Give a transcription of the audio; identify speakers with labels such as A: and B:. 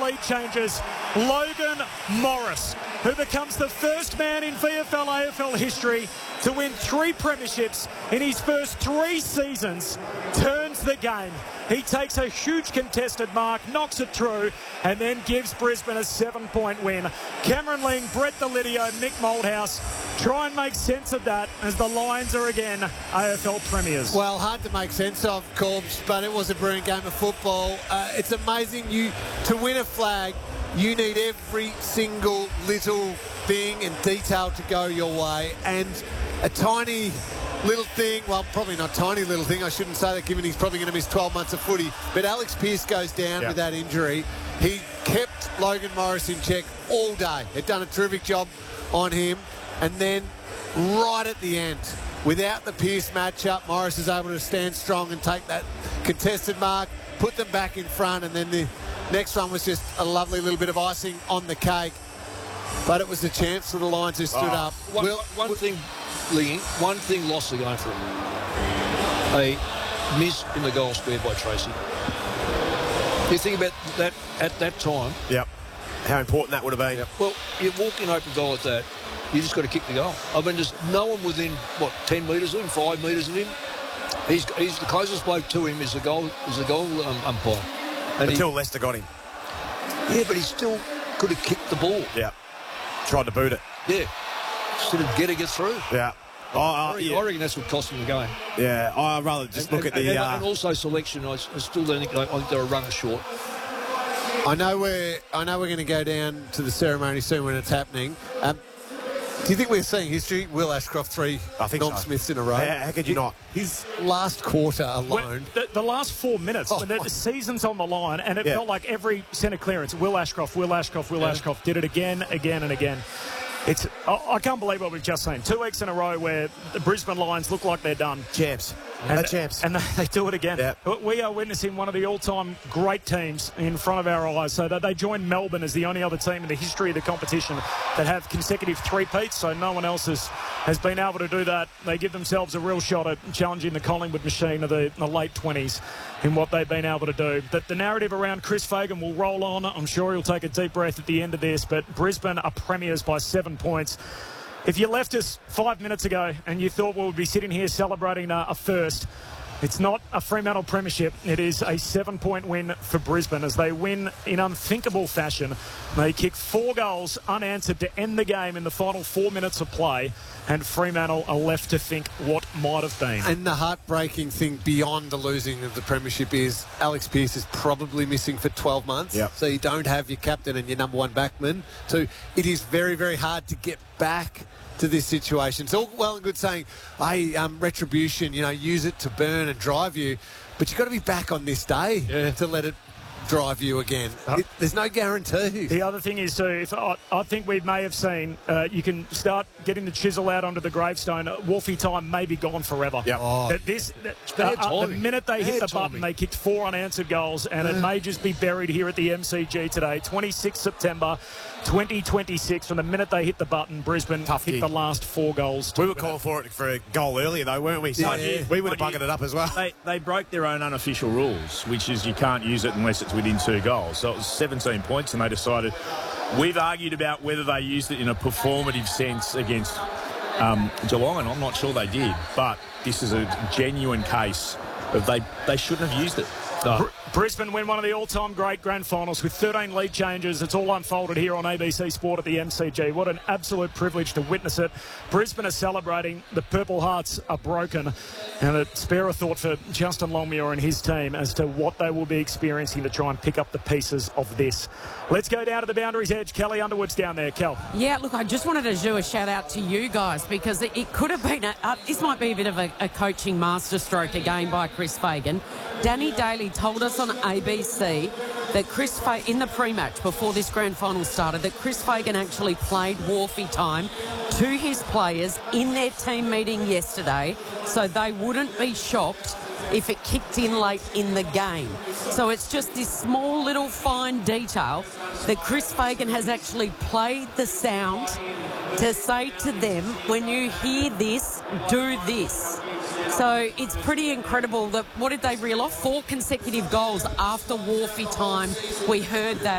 A: lead changes, Logan Morris, who becomes the first man in VFL AFL history to win 3 premierships in his first 3 seasons, turns the game. He takes a huge contested mark, knocks it through, and then gives Brisbane a 7-point win. Cameron Ling, Brett Delidio, Nick Malthouse try and make sense of that as the Lions are again AFL premiers.
B: Well, hard to make sense of, Corbs, but it was a brilliant game of football. It's amazing to win a flag. You need every single little thing and detail to go your way, and a tiny little thing, well, probably not tiny little thing, I shouldn't say that given he's probably going to miss 12 months of footy, but Alex Pearce goes down with that injury. He kept Logan Morris in check all day. They'd done a terrific job on him, and then right at the end, without the Pearce matchup, Morris is able to stand strong and take that contested mark, put them back in front, and then the next one was just a lovely little bit of icing on the cake. But it was a chance for the Lions who stood up.
C: One thing lost the game for him. A miss in the goal square by Tracy. You think about that at that time.
D: Yep. How important that would have been.
C: Yep. Well, you walk in open goal at that, you just got to kick the goal. I mean, there's no one within, 10 metres of him, 5 metres of him. He's the closest bloke to him is the goal umpire. And
D: Until Leicester got him.
C: Yeah, but he still could have kicked the ball.
D: Yeah. Tried to boot it.
C: Yeah. Instead of getting it through.
D: Yeah.
C: I reckon that's what cost him the game.
D: Yeah, I'd rather just look at the...
C: And also selection, I still don't think... I think they're a runner short.
B: I know we're going to go down to the ceremony soon when it's happening. Do you think we're seeing history? Will Ashcroft 3 non-Smiths in a row?
D: How could you not?
B: His last quarter alone.
A: The last 4 minutes, when the season's on the line, and it felt like every centre clearance, Will Ashcroft did it again and again. I can't believe what we've just seen. 2 weeks in a row where the Brisbane Lions look like they're done.
D: Champs. Champs.
A: And they do it again. Yep. We are witnessing one of the all-time great teams in front of our eyes. So they join Melbourne as the only other team in the history of the competition that have consecutive 3-peats. So no one else has been able to do that. They give themselves a real shot at challenging the Collingwood machine of the late 20s in what they've been able to do. But the narrative around Chris Fagan will roll on. I'm sure he'll take a deep breath at the end of this. But Brisbane are premiers by 7 points. If you left us 5 minutes ago and you thought we would be sitting here celebrating a first, it's not a Fremantle premiership. It is a 7-point win for Brisbane as they win in unthinkable fashion. They kick 4 goals unanswered to end the game in the final 4 minutes of play, and Fremantle are left to think what might have been.
B: And the heartbreaking thing beyond the losing of the premiership is Alex Pearce is probably missing for 12 months.
D: Yep.
B: So you don't have your captain and your number 1 backman. So it is very, very hard to get back to this situation. It's all well and good saying, hey, retribution, use it to burn and drive you, but you've got to be back on this day to let it drive you again. There's no guarantee.
A: The other thing is, too, I think we may have seen, you can start getting the chisel out onto the gravestone. Wolfie time may be gone forever.
D: Yep.
A: The minute they hit the button, they kicked 4 unanswered goals, and it may just be buried here at the MCG today. 26 September 2026. From the minute they hit the button, Brisbane hit the last 4 goals.
D: We were calling for a goal earlier, though, weren't we? So we would have buggered it up as well.
E: They broke their own unofficial rules, which is you can't use it unless it's within 2 goals. So it was 17 points, and they decided... We've argued about whether they used it in a performative sense against Geelong, and I'm not sure they did. But this is a genuine case of they shouldn't have used it.
A: Brisbane win one of the all-time great grand finals with 13 lead changes. It's all unfolded here on ABC Sport at the MCG. What an absolute privilege to witness it. Brisbane are celebrating. The Purple Hearts are broken. And a spare a thought for Justin Longmuir and his team as to what they will be experiencing to try and pick up the pieces of this. Let's go down to the boundary's edge. Kelly Underwood's down there. Kel.
F: Yeah, look, I just wanted to do a shout-out to you guys because it could have been this might be a bit of a coaching masterstroke again by Chris Fagan. Danny Daly told us on ABC that in the pre-match before this grand final started, that Chris Fagan actually played Wharfie time to his players in their team meeting yesterday, so they wouldn't be shocked if it kicked in late in the game. So it's just this small little fine detail that Chris Fagan has actually played the sound to say to them, when you hear this, do this. So it's pretty incredible that, what did they reel off? 4 consecutive goals after Wharfie time. We heard that